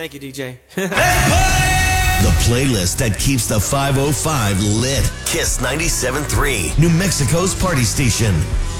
Thank you, DJ. The playlist that keeps the 505 lit. Kiss 97.3, New Mexico's party station.